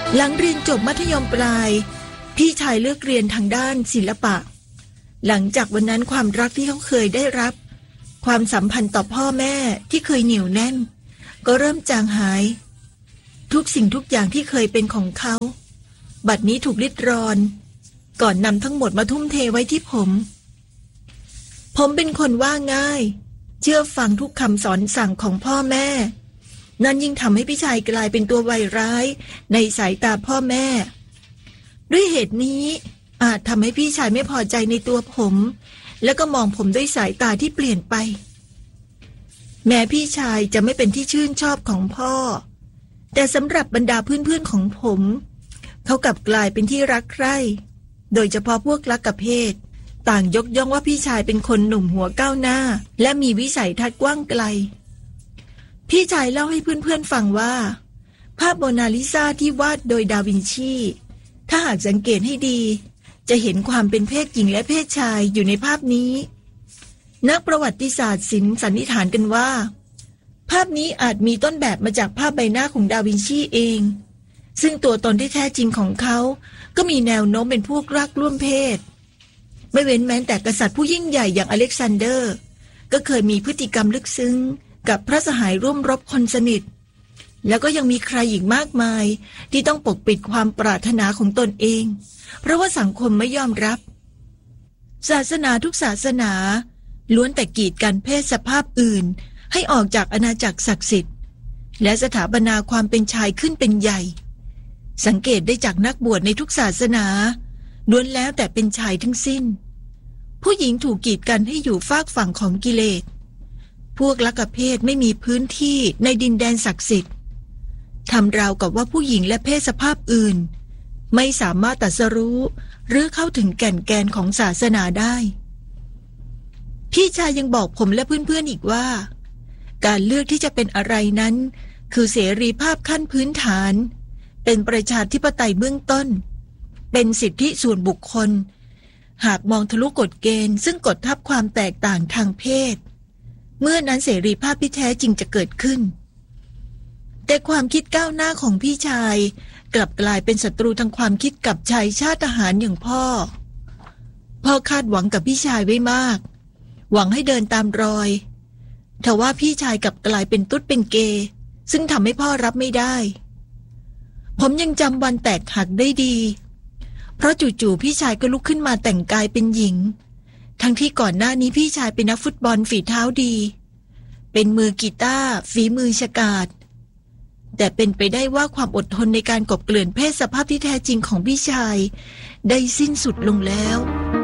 หลังเรียนจบมัธยมปลายพี่ชายเลือกเรียนทางด้านศิลปะหลังจากวันนั้นความรักที่เขาเคยได้รับความสัมพันธ์ต่อพ่อแม่ที่เคยเหนียวแน่นก็เริ่มจางหายทุกสิ่งทุกอย่างที่เคยเป็นของเขาบัดนี้ถูกริดรอนก่อนนำทั้งหมดมาทุ่มเทไว้ที่ผมเป็นคนว่าง่ายเชื่อฟังทุกคำสอนสั่งของพ่อแม่นั่นยิ่งทำให้พี่ชายกลายเป็นตัววายร้ายในสายตาพ่อแม่ด้วยเหตุนี้อาจทำให้พี่ชายไม่พอใจในตัวผมแล้วก็มองผมด้วยสายตาที่เปลี่ยนไปแม้พี่ชายจะไม่เป็นที่ชื่นชอบของพ่อแต่สำหรับบรรดาเพื่อนๆของผมเขากลับกลายเป็นที่รักใคร่โดยเฉพาะพวกรักเพศต่างยกย่องว่าพี่ชายเป็นคนหนุ่มหัวก้าวหน้าและมีวิสัยทัศน์กว้างไกลพี่ชายเล่าให้เพื่อนๆฟังว่าภาพโมนาลิซาที่วาดโดยดาวินชีถ้าหากสังเกตให้ดีจะเห็นความเป็นเพศหญิงและเพศชายอยู่ในภาพนี้นักประวัติศาสตร์ศิลป์สันนิษฐานกันว่าภาพนี้อาจมีต้นแบบมาจากภาพใบหน้าของดาวินชีเองซึ่งตัวตนที่แท้จริงของเขาก็มีแนวโน้มเป็นพวกรักร่วมเพศไม่เว้นแม้แต่กษัตริย์ผู้ยิ่งใหญ่อย่างอเล็กซานเดอร์ก็เคยมีพฤติกรรมลึกซึ้งกับพระสหายร่วมรบคนสนิทแล้วก็ยังมีใครอีกมากมายที่ต้องปกปิดความปรารถนาของตนเองเพราะว่าสังคมไม่ยอมรับศาสนาทุกศาสนาล้วนแต่กีดกันเพศสภาพอื่นให้ออกจากอาณาจักรศักดิ์สิทธิ์และสถาปนาความเป็นชายขึ้นเป็นใหญ่สังเกตได้จากนักบวชในทุกศาสนาล้วนแล้วแต่เป็นชายทั้งสิ้นผู้หญิงถูกกีดกันให้อยู่ฝากฝั่งของกิเลสพวกลักเพศไม่มีพื้นที่ในดินแดนศักดิ์สิทธิ์ทำราวกับว่าผู้หญิงและเพศสภาพอื่นไม่สามารถตรัสรู้หรือเข้าถึงแก่นแกนของศาสนาได้พี่ชายยังบอกผมและเพื่อนๆอีกว่าการเลือกที่จะเป็นอะไรนั้นคือเสรีภาพขั้นพื้นฐานเป็นประชาธิปไตยเบื้องต้นเป็นสิทธิส่วนบุคคลหากมองทะลุกฎเกณฑ์ซึ่งกดทับความแตกต่างทางเพศเมื่อนั้นเสรีภาพที่แท้จริงจะเกิดขึ้นแต่ความคิดก้าวหน้าของพี่ชายกลับกลายเป็นศัตรูทางความคิดกับชายชาติทหารอย่างพ่อคาดหวังกับพี่ชายไว้มากหวังให้เดินตามรอยทว่าพี่ชายกลับกลายเป็นตุ๊ดเป็นเกย์ซึ่งทำให้พ่อรับไม่ได้ผมยังจำวันแตกหักได้ดีเพราะจู่ๆพี่ชายก็ลุกขึ้นมาแต่งกายเป็นหญิงทั้งที่ก่อนหน้านี้พี่ชายเป็นนักฟุตบอลฝีเท้าดีเป็นมือกีตาร์ฝีมือฉกาจแต่เป็นไปได้ว่าความอดทนในการกลบเกลื่อนเพศสภาพที่แท้จริงของพี่ชายได้สิ้นสุดลงแล้ว